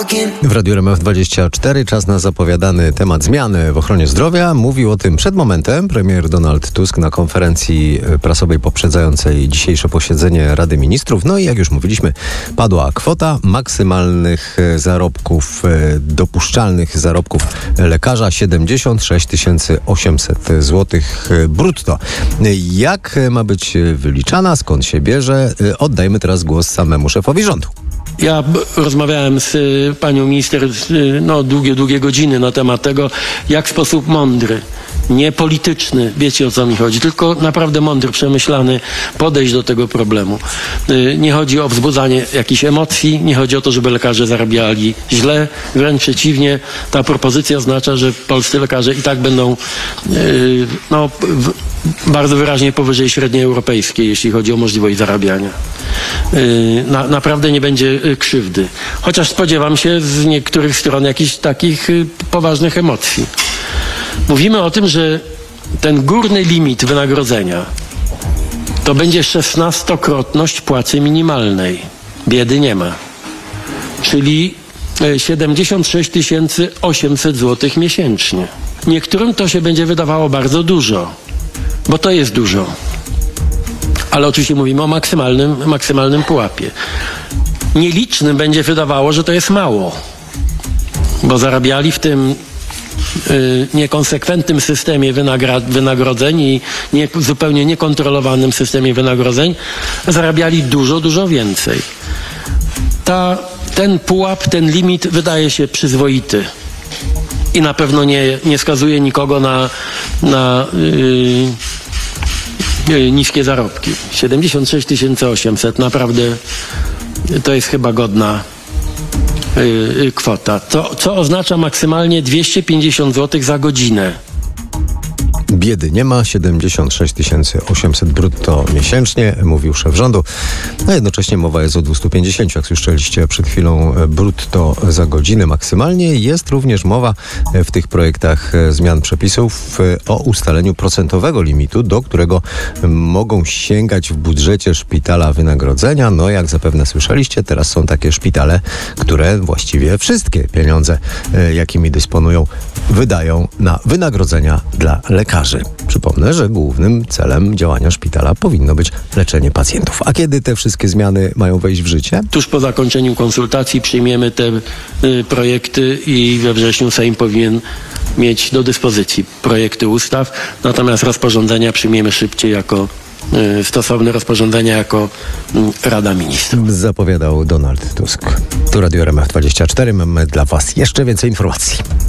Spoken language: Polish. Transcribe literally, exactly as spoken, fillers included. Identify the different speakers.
Speaker 1: W Radiu R M F dwadzieścia cztery czas na zapowiadany temat zmiany w ochronie zdrowia. Mówił o tym przed momentem premier Donald Tusk na konferencji prasowej poprzedzającej dzisiejsze posiedzenie Rady Ministrów. No i jak już mówiliśmy, padła kwota maksymalnych zarobków, dopuszczalnych zarobków lekarza siedemdziesiąt sześć tysięcy osiemset złotych brutto. Jak ma być wyliczana, skąd się bierze? Oddajmy teraz głos samemu szefowi rządu.
Speaker 2: Ja rozmawiałem z y, panią minister y, no, długie, długie godziny na temat tego, jak w sposób mądry, nie polityczny, wiecie o co mi chodzi, tylko naprawdę mądry, przemyślany podejść do tego problemu. Y, nie chodzi o wzbudzanie jakichś emocji, nie chodzi o to, żeby lekarze zarabiali źle, wręcz przeciwnie, ta propozycja oznacza, że polscy lekarze i tak będą y, no, w, bardzo wyraźnie powyżej średniej europejskiej, jeśli chodzi o możliwość zarabiania. Na, naprawdę nie będzie krzywdy. Chociaż spodziewam się z niektórych stron jakichś takich poważnych emocji. Mówimy o tym, że ten górny limit wynagrodzenia to będzie szesnastokrotność płacy minimalnej. Biedy nie ma. Czyli siedemdziesiąt sześć tysięcy osiemset złotych miesięcznie. Niektórym to się będzie wydawało bardzo dużo, bo to jest dużo. Ale oczywiście mówimy o maksymalnym, maksymalnym pułapie. Nielicznym będzie wydawało, że to jest mało, bo zarabiali w tym y, niekonsekwentnym systemie wynagra- wynagrodzeń i nie, zupełnie niekontrolowanym systemie wynagrodzeń zarabiali dużo, dużo więcej. Ta, ten pułap, ten limit wydaje się przyzwoity i na pewno nie, nie skazuje nikogo na... na yy, niskie zarobki. siedemdziesiąt sześć tysięcy osiemset. Naprawdę to jest chyba godna yy, kwota. To, co oznacza maksymalnie dwieście pięćdziesiąt złotych za godzinę.
Speaker 1: Biedy nie ma, siedemdziesiąt sześć tysięcy osiemset brutto miesięcznie, mówił szef rządu. A jednocześnie mowa jest o dwieście pięćdziesiąt, jak słyszeliście przed chwilą, brutto za godzinę maksymalnie. Jest również mowa w tych projektach zmian przepisów o ustaleniu procentowego limitu, do którego mogą sięgać w budżecie szpitala wynagrodzenia. No jak zapewne słyszeliście, teraz są takie szpitale, które właściwie wszystkie pieniądze, jakimi dysponują, wydają na wynagrodzenia dla lekarzy. Przypomnę, że głównym celem działania szpitala powinno być leczenie pacjentów. A kiedy te wszystkie zmiany mają wejść w życie?
Speaker 2: Tuż po zakończeniu konsultacji przyjmiemy te y, projekty i we wrześniu Sejm powinien mieć do dyspozycji projekty ustaw, natomiast rozporządzenia przyjmiemy szybciej jako y, stosowne rozporządzenia jako y, Rada Ministrów.
Speaker 1: Zapowiadał Donald Tusk. Tu Radio R M F dwadzieścia cztery. Mamy dla Was jeszcze więcej informacji.